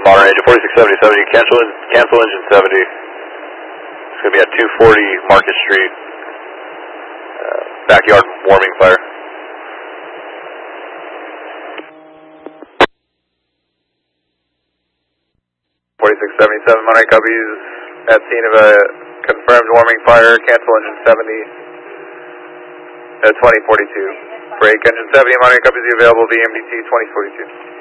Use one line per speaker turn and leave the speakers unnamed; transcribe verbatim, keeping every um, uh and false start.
Monterey to forty-six seventy seventy, cancel, cancel engine seventy. It's going to be at two forty Market Street, uh, backyard warming fire.
forty-six seventy-seven, Monterey copies, at scene of a confirmed warming fire, cancel engine seventy, at twenty forty-two. Break engine seventy, Monterey copies, available V M D C twenty forty-two.